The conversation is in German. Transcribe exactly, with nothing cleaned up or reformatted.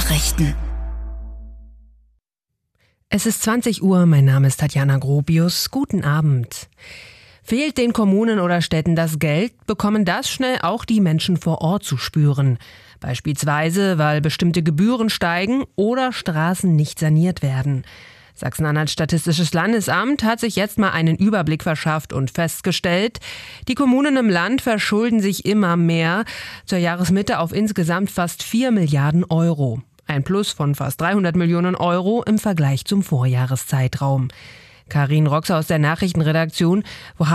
Nachrichten. Es ist zwanzig Uhr, mein Name ist Tatjana Gropius. Guten Abend. Fehlt den Kommunen oder Städten das Geld, bekommen das schnell auch die Menschen vor Ort zu spüren. Beispielsweise, weil bestimmte Gebühren steigen oder Straßen nicht saniert werden. Sachsen-Anhalts Statistisches Landesamt hat sich jetzt mal einen Überblick verschafft und festgestellt, die Kommunen im Land verschulden sich immer mehr, zur Jahresmitte auf insgesamt fast vier Milliarden Euro. Ein Plus von fast dreihundert Millionen Euro im Vergleich zum Vorjahreszeitraum. Karin Rox aus der Nachrichtenredaktion, wo